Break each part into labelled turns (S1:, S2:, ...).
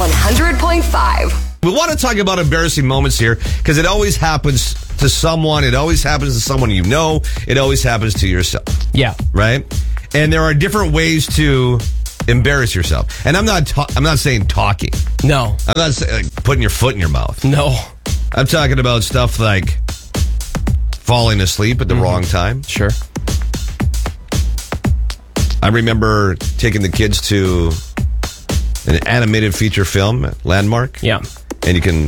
S1: 100.5.
S2: We want to talk about embarrassing moments here because it always happens to someone. It always happens to someone you know. It always happens to yourself.
S3: Yeah.
S2: Right? And there are different ways to embarrass yourself. And I'm not saying talking.
S3: No.
S2: I'm not saying like, putting your foot in your mouth.
S3: No.
S2: I'm talking about stuff like falling asleep at the wrong time.
S3: Sure.
S2: I remember taking the kids to an animated feature film at Landmark.
S3: Yeah.
S2: And you can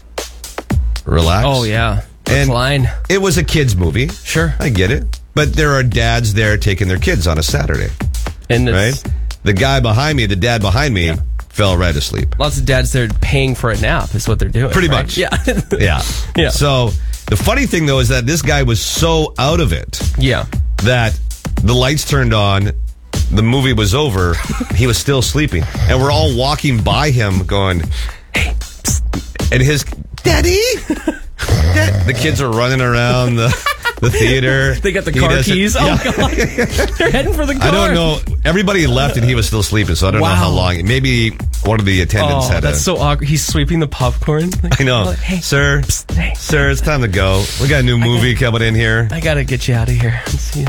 S2: relax.
S3: Oh, yeah.
S2: And
S3: Recline.
S2: it was a kid's movie.
S3: Sure.
S2: I get it. But there are dads there taking their kids on a Saturday.
S3: And
S2: Right? The guy behind me, the dad behind me, fell right asleep.
S3: lots of dads there paying for a nap is what they're doing.
S2: Pretty
S3: right?
S2: much.
S3: Yeah.
S2: Yeah.
S3: Yeah.
S2: So the funny thing, though, is that this guy was so out of it
S3: Yeah.
S2: that the lights turned on, the movie was over, he was still sleeping. And we're all walking by him going, hey, psst. And his, Daddy? The kids are running around the theater.
S3: They got the
S2: He
S3: car
S2: doesn't-
S3: keys.
S2: Yeah.
S3: Oh, God. They're heading for the car.
S2: I don't know. Everybody left and he was still sleeping, so I don't know how
S3: Wow.
S2: long. Maybe one of the attendants
S3: Oh,
S2: had
S3: that's so awkward. He's sweeping the popcorn. Like,
S2: I know.
S3: like, hey,
S2: Sir,
S3: hey.
S2: sir, it's time to go. We got a new movie coming in here.
S3: I got to get you out of here.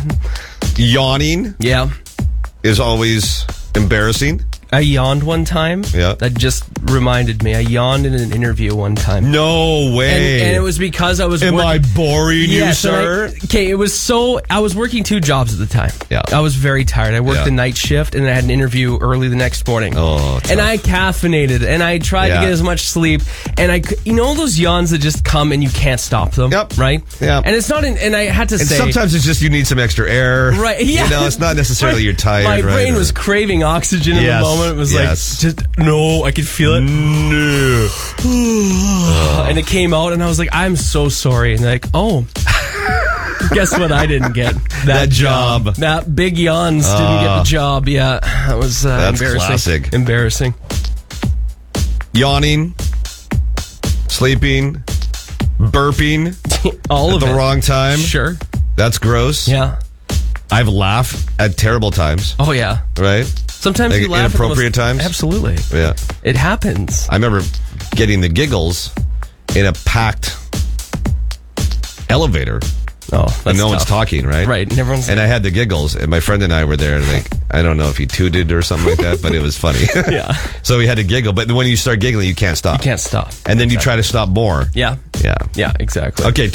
S2: Yawning
S3: Yeah.
S2: is always embarrassing.
S3: I yawned one time.
S2: Yeah.
S3: That just reminded me. I yawned in an interview one time.
S2: No way.
S3: And it was because I was
S2: Am I
S3: working.
S2: boring you,
S3: Yes,
S2: sir?
S3: okay, it was so. I was working 2 jobs at the time.
S2: Yeah.
S3: I was very tired. I worked
S2: Yeah.
S3: the night shift and I had an interview early the next morning.
S2: Oh, tough.
S3: and I caffeinated and I tried
S2: Yeah.
S3: to get as much sleep. And you know those yawns that just come and you can't stop them.
S2: Yep.
S3: Right.
S2: Yep.
S3: And it's not. And I had to
S2: And
S3: say.
S2: sometimes it's just you need some extra air.
S3: Right, yeah.
S2: You know, it's not necessarily you're tired.
S3: My
S2: right?
S3: brain
S2: Or-
S3: was craving oxygen in
S2: Yes,
S3: the moment. It was
S2: yes.
S3: like, no, I could feel it.
S2: No.
S3: And it came out, and I was like, I'm so sorry. And they're like, oh, guess what? I didn't get
S2: That job.
S3: That big yawns didn't get the job. Yeah, that was
S2: That's
S3: embarrassing.
S2: classic.
S3: Embarrassing.
S2: Yawning, sleeping, burping
S3: All
S2: at
S3: of
S2: the
S3: it.
S2: wrong time.
S3: Sure.
S2: That's gross.
S3: Yeah.
S2: I've laughed at terrible times,
S3: Oh yeah.
S2: right?
S3: Sometimes
S2: Like
S3: you laugh at the
S2: inappropriate
S3: most-
S2: times?
S3: Absolutely.
S2: Yeah.
S3: It happens.
S2: I remember getting the giggles in a packed elevator.
S3: Oh, that's
S2: And no one's
S3: tough.
S2: talking, right?
S3: Right. And everyone's
S2: And I had the giggles, and my friend and I were there, and like, I don't know if he tooted or something like that, but it was funny.
S3: Yeah.
S2: So we had to giggle, but when you start giggling, you can't stop.
S3: You can't stop.
S2: And then you try to stop more.
S3: Yeah.
S2: Yeah.
S3: Yeah, exactly.
S2: Okay,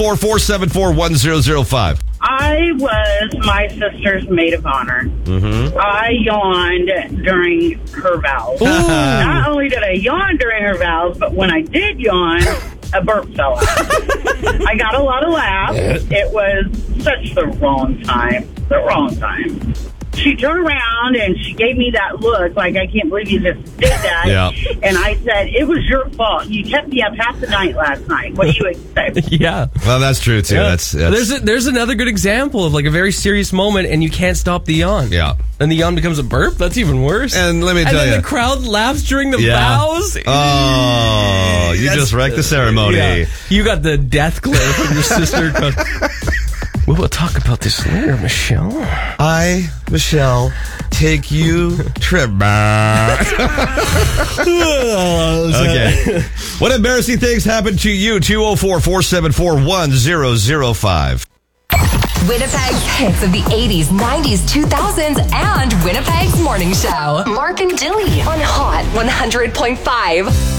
S2: 204-474-1005.
S4: I was my sister's maid of honor. Mm-hmm. I yawned during her vows. Not only did I yawn during her vows, but when I did yawn, a burp fell out. I got a lot of laughs. It was such the wrong time. The wrong time. She turned around and she gave me that look like, I can't believe you just did that.
S2: Yeah.
S4: And I said, it was your fault. You kept me up half the night last night. What do you expect?
S3: Yeah.
S2: Well, that's true, too.
S3: Yeah.
S2: That's
S3: There's another good example of like a very serious moment and you can't stop the yawn.
S2: Yeah.
S3: Then the yawn becomes a burp. That's even worse.
S2: And let me
S3: And
S2: tell
S3: then
S2: you.
S3: the crowd laughs during the
S2: Yeah.
S3: vows.
S2: Oh, you
S3: That's-
S2: just wrecked the ceremony.
S3: Yeah. You got the death glare from your sister. We will talk about this later, Michelle.
S2: I, Michelle, take you trip. Okay. What embarrassing things happened to you? 204-474-1005.
S1: Winnipeg's hits of the 80s, 90s, 2000s, and Winnipeg's morning show. Mark and Dilly on Hot 100.5.